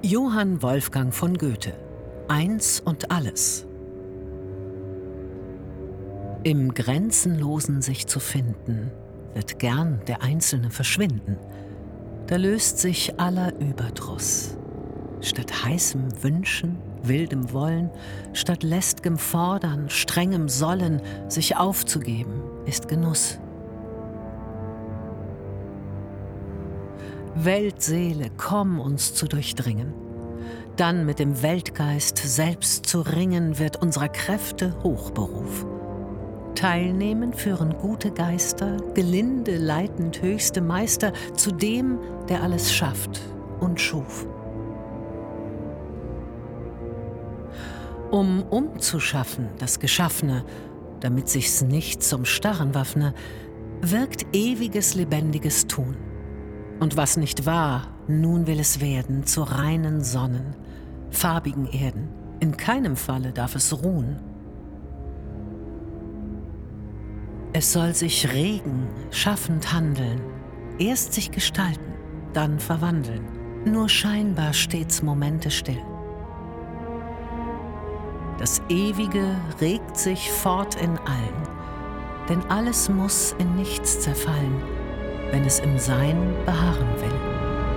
Johann Wolfgang von Goethe: Eins und alles. Im Grenzenlosen sich zu finden, wird gern der Einzelne verschwinden. Da löst sich aller Überdruss. Statt heißem Wünschen, wildem Wollen, statt läst'gem Fordern, strengem Sollen, sich aufzugeben, ist Genuss. Weltseele, komm uns zu durchdringen. Dann mit dem Weltgeist selbst zu ringen, wird unserer Kräfte Hochberuf. Teilnehmen führen gute Geister, gelinde leitend höchste Meister zu dem, der alles schafft und schuf. Um umzuschaffen das Geschaffene, damit sich's nicht zum Starren waffne, wirkt ewiges lebendiges Tun. Und was nicht war, nun will es werden zu reinen Sonnen, farbigen Erden. In keinem Falle darf es ruhen. Es soll sich regen, schaffend handeln, erst sich gestalten, dann verwandeln. Nur scheinbar stets Momente still. Das Ewige regt sich fort in allen, denn alles muss in nichts zerfallen, wenn es im Sein beharren will.